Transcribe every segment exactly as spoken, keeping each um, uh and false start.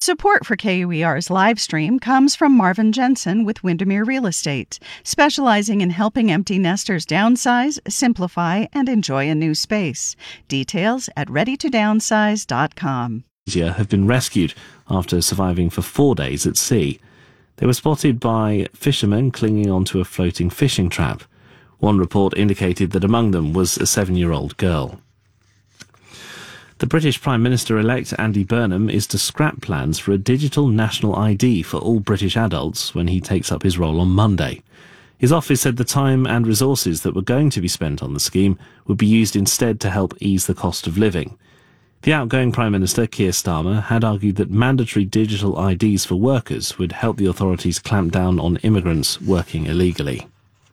Support for K U E R's live stream comes from Marvin Jensen with Windermere Real Estate, specializing in helping empty nesters downsize, simplify, and enjoy a new space. Details at ready to downsize dot com. Have been rescued after surviving for four days at sea. They were spotted by fishermen clinging onto a floating fishing trap. One report indicated that among them was a seven-year-old girl. The British Prime Minister-elect Andy Burnham is to scrap plans for a digital national I D for all British adults when he takes up his role on Monday. His office said the time and resources that were going to be spent on the scheme would be used instead to help ease the cost of living. The outgoing Prime Minister, Keir Starmer, had argued that mandatory digital I Ds for workers would help the authorities clamp down on immigrants working illegally.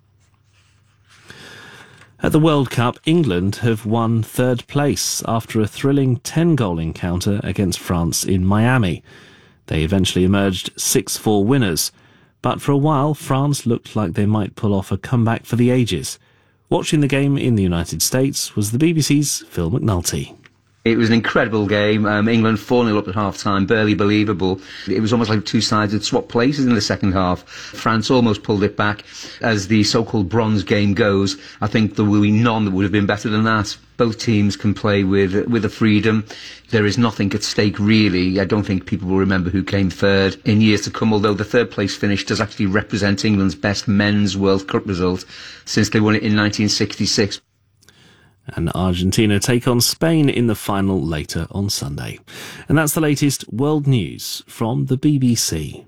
At the World Cup, England have won third place after a thrilling ten-goal encounter against France in Miami. They eventually emerged six four winners, but for a while France looked like they might pull off a comeback for the ages. Watching the game in the United States was the B B C's Phil McNulty. It was an incredible game. Um, England four nil up at half-time, barely believable. It was almost like two sides had swapped places in the second half. France almost pulled it back. As the so-called bronze game goes, I think there will be none that would have been better than that. Both teams can play with with a freedom. There is nothing at stake, really. I don't think people will remember who came third in years to come, although the third place finish does actually represent England's best men's World Cup result since they won it in nineteen sixty-six. And Argentina take on Spain in the final later on Sunday. And that's the latest world news from the B B C.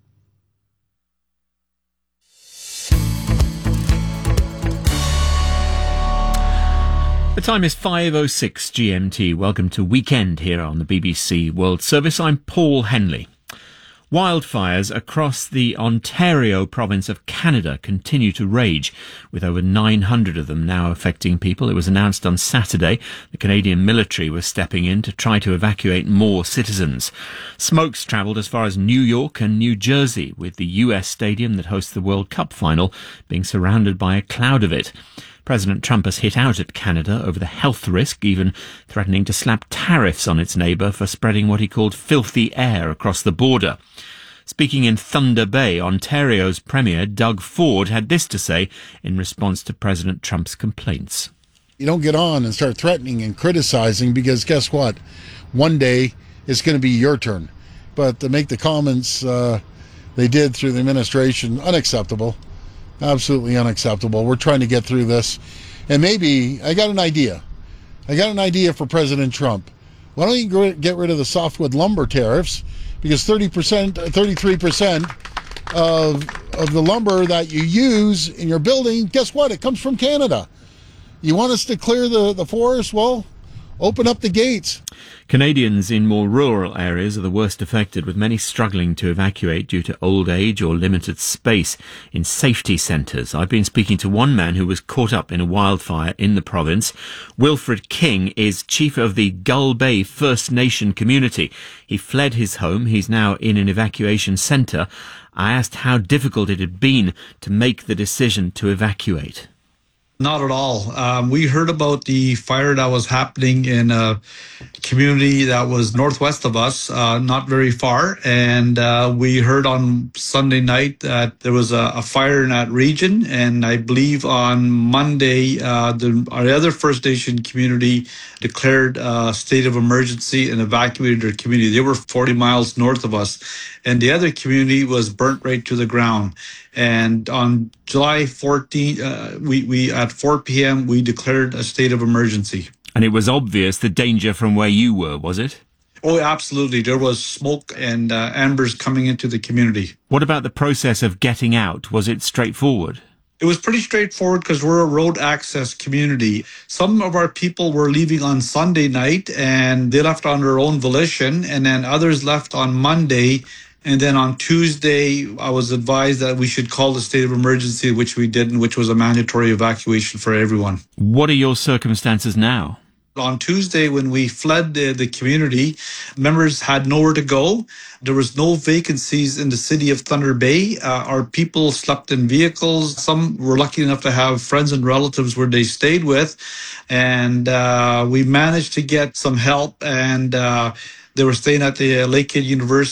The time is five oh six G M T. Welcome to Weekend here on the B B C World Service. I'm Paul Henley. Wildfires across the Ontario province of Canada continue to rage, with over nine hundred of them now affecting people. It was announced on Saturday the Canadian military was stepping in to try to evacuate more citizens. Smoke's travelled as far as New York and New Jersey, with the U S stadium that hosts the World Cup final being surrounded by a cloud of it. President Trump has hit out at Canada over the health risk, even threatening to slap tariffs on its neighbour for spreading what he called filthy air across the border. Speaking in Thunder Bay, Ontario's Premier Doug Ford had this to say in response to President Trump's complaints. You don't get on and start threatening and criticizing, because guess what? One day it's going to be your turn. But to make the comments uh, they did through the administration, unacceptable. Absolutely unacceptable. We're trying to get through this. And maybe, I got an idea. I got an idea for President Trump. Why don't you get rid of the softwood lumber tariffs? Because thirty percent, thirty-three percent of, of the lumber that you use in your building, guess what? It comes from Canada. You want us to clear the, the forest? Well, open up the gates. Canadians in more rural areas are the worst affected, with many struggling to evacuate due to old age or limited space in safety centres. I've been speaking to one man who was caught up in a wildfire in the province. Wilfred King is chief of the Gull Bay First Nation community. He fled his home. He's now in an evacuation centre. I asked how difficult it had been to make the decision to evacuate. Not at all. Um, we heard about the fire that was happening in a community that was northwest of us, uh, not very far. And uh, we heard on Sunday night that there was a, a fire in that region. And I believe on Monday, uh, the, our other First Nation community declared a state of emergency and evacuated their community. They were forty miles north of us. And the other community was burnt right to the ground. And on July fourteenth, uh, we, we at four p.m., we declared a state of emergency. And it was obvious the danger from where you were, was it? Oh, absolutely. There was smoke and uh, embers coming into the community. What about the process of getting out? Was it straightforward? It was pretty straightforward because we're a road access community. Some of our people were leaving on Sunday night and they left on their own volition, and then others left on Monday. And then on Tuesday, I was advised that we should call the state of emergency, which we didn't, which was a mandatory evacuation for everyone. What are your circumstances now? On Tuesday, when we fled the, the community, members had nowhere to go. There was no vacancies in the city of Thunder Bay. Uh, our people slept in vehicles. Some were lucky enough to have friends and relatives where they stayed with. And uh, we managed to get some help, and uh, they were staying at the Lakehead University.